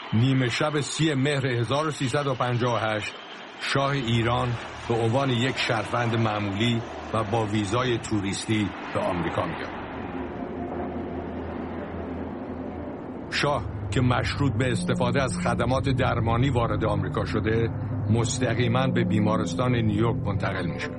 نیمه شب 30 مهر 1358 شاه ایران به عنوان یک شهروند معمولی و با ویزای توریستی به آمریکا میاد. شاه که مشروط به استفاده از خدمات درمانی وارد آمریکا شده، مستقیما به بیمارستان نیویورک منتقل میشه.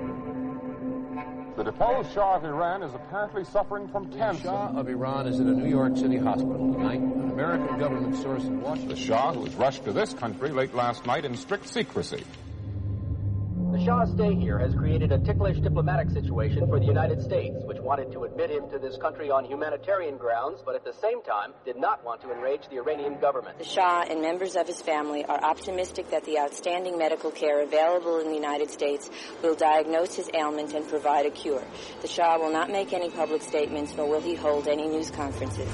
The deposed Shah of Iran is apparently suffering from cancer. The Shah of Iran is in a New York City hospital tonight. An American government source in Washington. The Shah, who was rushed to this country late last night in strict secrecy. The Shah's stay here has created a ticklish diplomatic situation for the United States, which wanted to admit him to this country on humanitarian grounds, but at the same time did not want to enrage the Iranian government. The Shah and members of his family are optimistic that the outstanding medical care available in the United States will diagnose his ailment and provide a cure. The Shah will not make any public statements, nor will he hold any news conferences.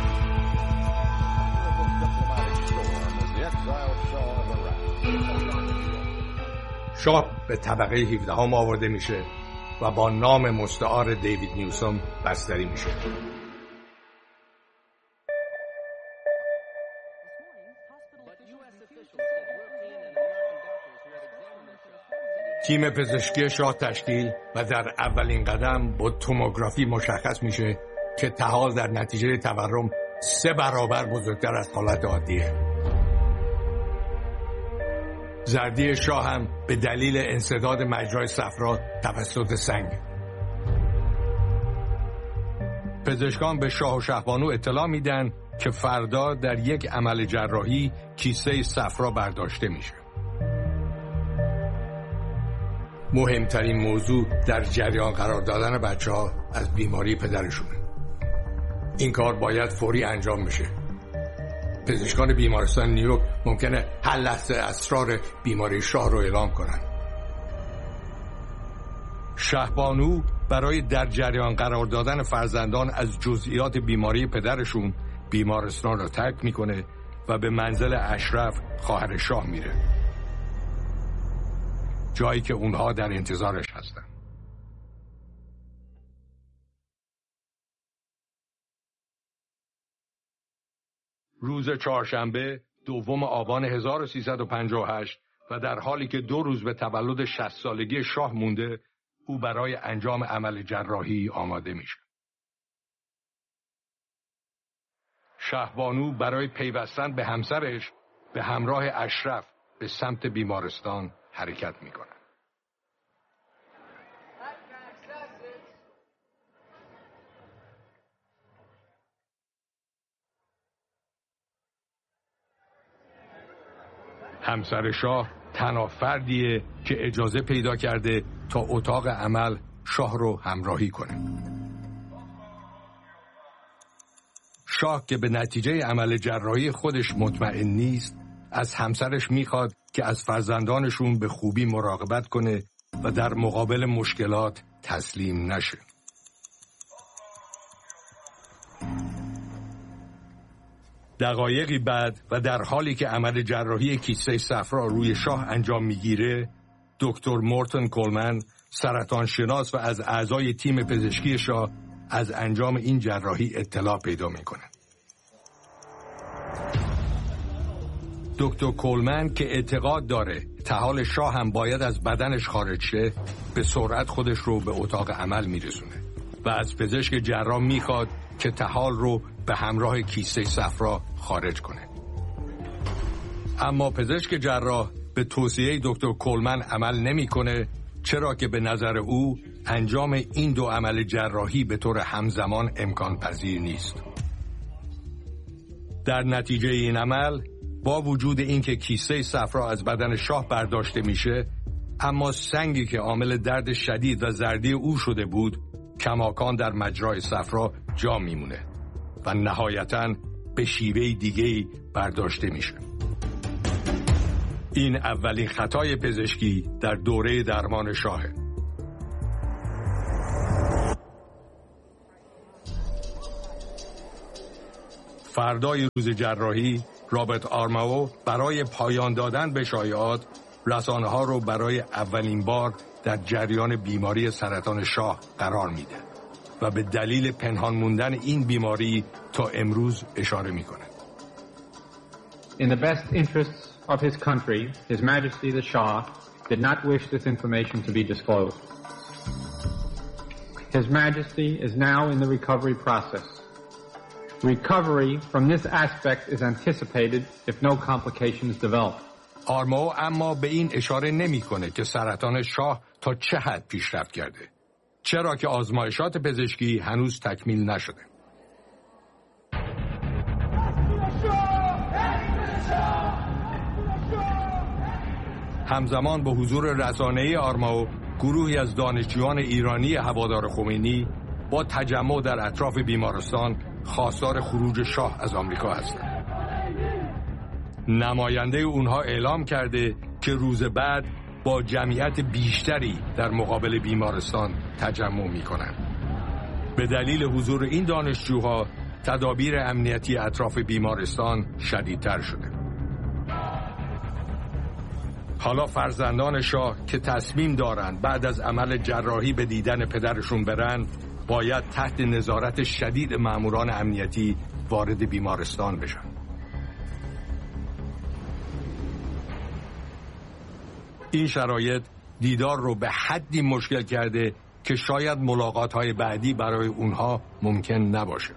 شاه به طبقه 17 آورده میشه و با نام مستعار دیوید نیوسوم بستری میشه. تیم پزشکی شاه تشکیل و در اولین قدم با توموگرافی مشخص میشه که طحال در نتیجه تورم 3 برابر بزرگتر از حالت عادیه. زردی شاه هم به دلیل انسداد مجرای صفرا توسط سنگ. پزشکان به شاه و شهبانو اطلاع میدن که فردا در یک عمل جراحی کیسه صفرا برداشته میشه. مهمترین موضوع در جریان قرار دادن بچه‌ها از بیماری پدرشونه. این کار باید فوری انجام بشه. پزشکان بیمارستان نیویورک ممکنه هر لحظه اسرار بیماری شاه رو اعلام کنن. شهبانو برای در جریان قرار دادن فرزندان از جزئیات بیماری پدرشون بیمارستان رو ترک میکنه و به منزل اشرف خواهر شاه میره، جایی که اونها در انتظارش هستن. روز چهارشنبه 2 آبان 1358 و در حالی که 2 روز به تولد 60 سالگی شاه مونده، او برای انجام عمل جراحی آماده میشه. شهبانو برای پیوستن به همسرش به همراه اشرف به سمت بیمارستان حرکت میکنه. همسر شاه تنها فردیه که اجازه پیدا کرده تا اتاق عمل شاه رو همراهی کنه. شاه که به نتیجه عمل جراحی خودش مطمئن نیست، از همسرش میخواد که از فرزندانشون به خوبی مراقبت کنه و در مقابل مشکلات تسلیم نشه. دقایقی بعد و در حالی که عمل جراحی کیسه صفرا روی شاه انجام میگیره، دکتر مورتن کولمن، سرطان شناس و از اعضای تیم پزشکی شاه، از انجام این جراحی اطلاع پیدا میکنه. دکتر کولمن که اعتقاد داره طحال شاه هم باید از بدنش خارج شه، به سرعت خودش رو به اتاق عمل میرسونه و از پزشک جراح میخواد که طحال رو به همراه کیسه صفرا خارج کنه. اما پزشک جراح به توصیه دکتر کولمن عمل نمیکنه، چرا که به نظر او انجام این 2 عمل جراحی به طور همزمان امکان پذیر نیست. در نتیجه این عمل، با وجود اینکه کیسه صفرا از بدن شاه برداشته میشه، اما سنگی که عامل درد شدید و زردی او شده بود کماکان در مجرای صفرا جا میمونه و نهایتاً به شیوه دیگه‌ای برداشته میشه. این اولین خطای پزشکی در دوره درمان شاهه. فردای روز جراحی، رابرت آرماو برای پایان دادن به شایعات، رسانه‌ها رو برای اولین بار در جریان بیماری سرطان شاه قرار میده و به دلیل پنهان موندن این بیماری تا امروز اشاره میکنه. In the best interests of his country, His Majesty the Shah did not wish this information to be disclosed. His Majesty is now in the recovery process. Recovery from this aspect is anticipated if no complications develop. آرما اما به این اشاره نمی‌کنه که سرطان شاه تا چه حد پیشرفت کرده، چرا که آزمایشات پزشکی هنوز تکمیل نشده. همزمان با حضور رسانه‌ای آرما، گروهی از دانشجویان ایرانی هوادار خمینی با تجمع در اطراف بیمارستان خواستار خروج شاه از آمریکا هستند. نماینده اونها اعلام کرده که روز بعد با جمعیت بیشتری در مقابل بیمارستان تجمع می‌کنند. به دلیل حضور این دانشجوها، تدابیر امنیتی اطراف بیمارستان شدیدتر شده. حالا فرزندان شاه که تصمیم دارند بعد از عمل جراحی به دیدن پدرشون برن، باید تحت نظارت شدید ماموران امنیتی وارد بیمارستان بشن. این شرایط دیدار رو به حدی مشکل کرده که شاید ملاقات‌های بعدی برای اونها ممکن نباشه.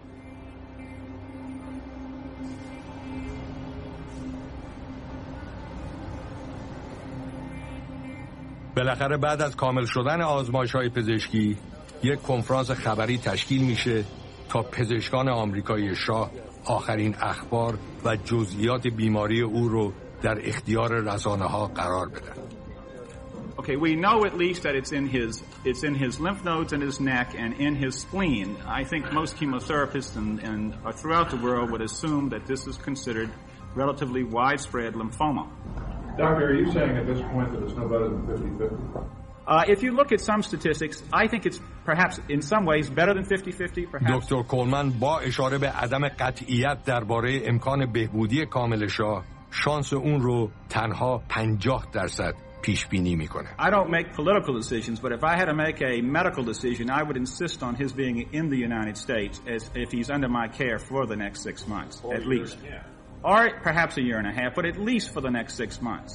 بالاخره بعد از کامل شدن آزمایش‌های پزشکی، یک کنفرانس خبری تشکیل میشه تا پزشکان آمریکایی شاه آخرین اخبار و جزئیات بیماری او رو در اختیار رسانه‌ها قرار بدن. Okay, we know at least that it's in his lymph nodes and his neck and in his spleen. I think most chemotherapists and throughout the world would assume that this is considered relatively widespread lymphoma. Doctor, are you saying at this point that it's no better than 50-50? If you look at some statistics, I think it's perhaps in some ways better than 50-50, perhaps. دکتر کولمن با اشاره به عدم قطعیت درباره امکان بهبودی کامل شاه، شانس اون رو تنها 50% پیش بینی میکنه. I don't make political decisions, but if I had to make a medical decision, I would insist on his being in the United States as if he's under my care for the next 6 months, at least. Or perhaps a year and a half, but at least for the next 6 months.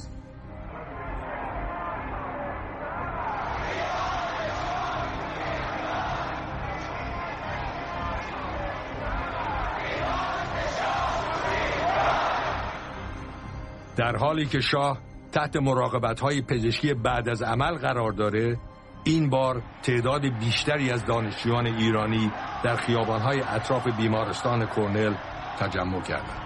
در حالی که شاه تحت مراقبت‌های پزشکی بعد از عمل قرار داره، این بار تعداد بیشتری از دانشجویان ایرانی در خیابان‌های اطراف بیمارستان کرنل تجمع کردند.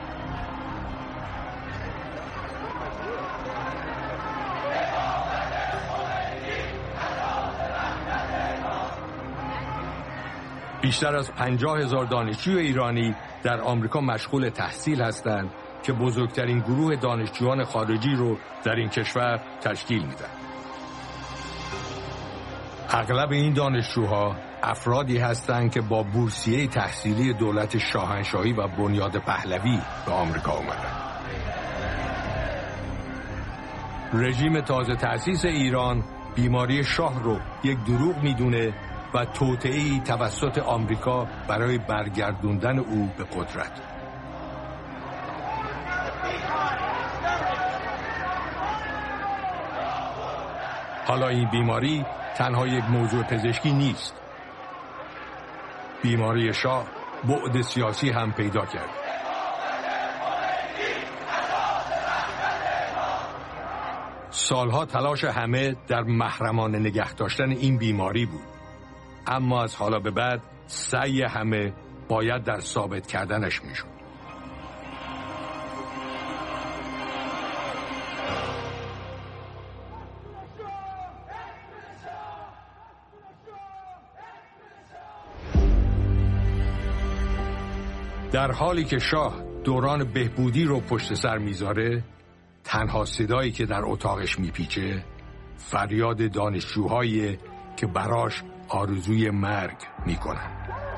بیشتر از 50,000 دانشجوی ایرانی در آمریکا مشغول تحصیل هستند که بزرگترین گروه دانشجویان خارجی رو در این کشور تشکیل میدن. اغلب این دانشجوها افرادی هستند که با بورسیه تحصیلی دولت شاهنشاهی و بنیاد پهلوی به آمریکا اومدن. رژیم تازه تأسیس ایران بیماری شاه رو یک دروغ میدونه و توطئه‌ای توسط آمریکا برای برگردوندن او به قدرت. حالا این بیماری تنها یک موضوع پزشکی نیست. بیماری شاه بعد سیاسی هم پیدا کرد. سالها تلاش همه در محرمانه نگه داشتن این بیماری بود. اما از حالا به بعد سعی همه باید در ثابت کردنش میشد. در حالی که شاه دوران بهبودی رو پشت سر میذاره، تنها صدایی که در اتاقش میپیچه فریاد دانشجوهایی که براش آرزوی مرگ میکنن.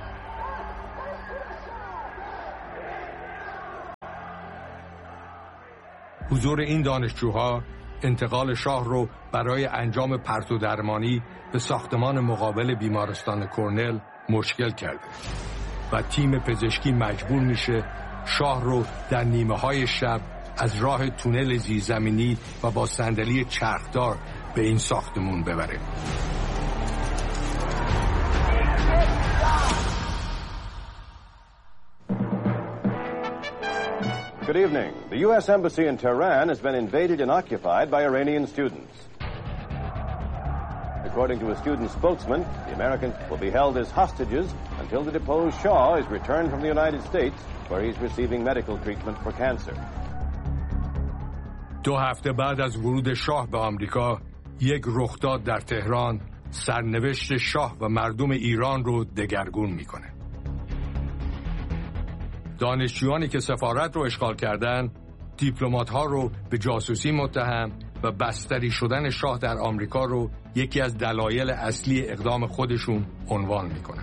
حضور این دانشجوها انتقال شاه رو برای انجام پرتو درمانی به ساختمان مقابل بیمارستان کرنل مشکل کرده و تیم پزشکی مجبور میشه شاه رو در نیمه های شب از راه تونل زیرزمینی و با صندلی چرخدار به این ساختمون ببره. Good evening. The U.S. Embassy in Tehran has been invaded and occupied by Iranian students. According to a student spokesman, the Americans will be held as hostages until the deposed Shah is returned from the United States, where he's receiving medical treatment for cancer. 2 هفته بعد از ورود شاه به آمریکا، یک رخداد در تهران سرنوشت شاه و مردم ایران رو دگرگون میکنه. دانشجویانی که سفارت رو اشغال کردن، دیپلمات‌ها رو به جاسوسی متهم و بستری شدن شاه در آمریکا رو یکی از دلایل اصلی اقدام خودشون عنوان میکنن.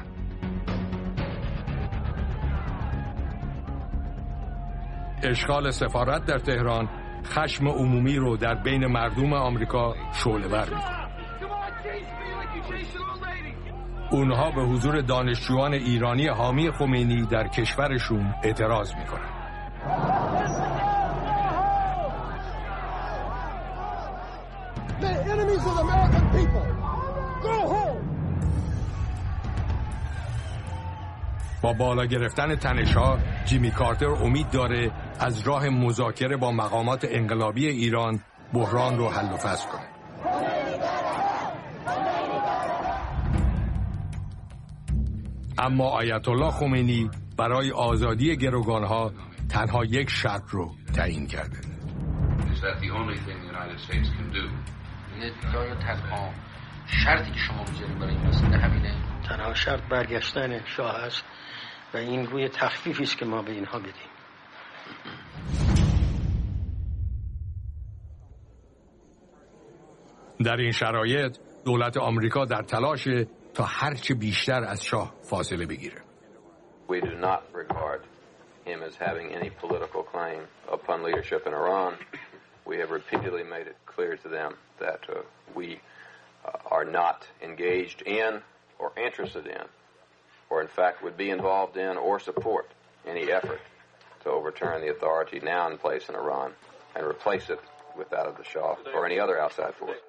اشغال سفارت در تهران خشم عمومی رو در بین مردم آمریکا شعله‌ور میکنه. اونها به حضور دانشجویان ایرانی حامی خمینی در کشورشون اعتراض میکنن. با بالا گرفتن تنش‌ها، جیمی کارتر امید داره از راه مذاکره با مقامات انقلابی ایران بحران رو حل و فصل کنه. اما آیت الله خمینی برای آزادی گروگانها تنها یک شرط رو تعیین کرده. تنها شرطی که شما میذارید برای این مسئله همینه؟ تنها شرط برگشتن شاه است و این روی تخفیفی است که ما به اینها بدیم. در این شرایط دولت آمریکا در تلاشه تا هرچه بیشتر از شاه فاصله بگیره. We do not regard him as having any political claim upon leadership in Iran. We have repeatedly made it clear to them that we are not engaged in or interested in, or in fact would be involved in or support any effort to overturn the authority now in place in Iran and replace it with that of the Shah or any other outside force.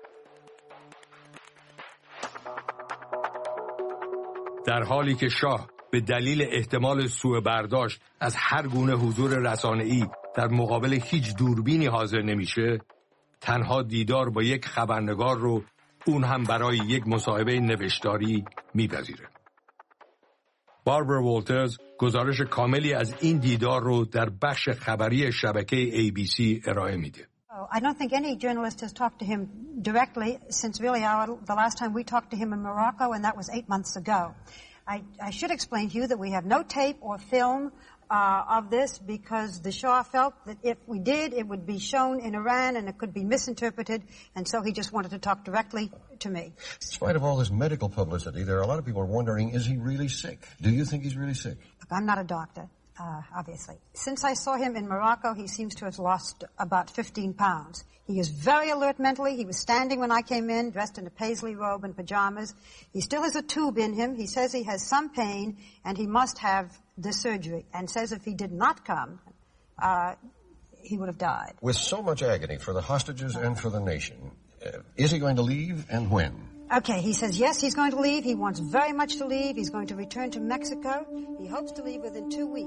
در حالی که شاه به دلیل احتمال سوء برداشت از هر گونه حضور رسانه‌ای در مقابل هیچ دوربینی حاضر نمیشه، تنها دیدار با یک خبرنگار رو اون هم برای یک مصاحبه نوشتاری میپذیره. باربرا والترز گزارش کاملی از این دیدار رو در بخش خبری شبکه ABC ارائه میده. I don't think any journalist has talked to him directly since really the last time we talked to him in Morocco, and that was 8 months ago. I should explain to you that we have no tape or film of this because the Shah felt that if we did, it would be shown in Iran and it could be misinterpreted, and so he just wanted to talk directly to me. In spite of all this medical publicity, there are a lot of people wondering, is he really sick? Do you think he's really sick? Look, I'm not a doctor. Obviously. Since I saw him in Morocco, he seems to have lost about 15 pounds. He is very alert mentally. He was standing when I came in, dressed in a paisley robe and pajamas. He still has a tube in him. He says he has some pain, and he must have the surgery, and says if he did not come, he would have died. With so much agony for the hostages and for the nation, is he going to leave, and when? Okay, he says yes, he's going to leave. He wants very much to leave. He's going to return to Mexico. He hopes to leave within 2 weeks.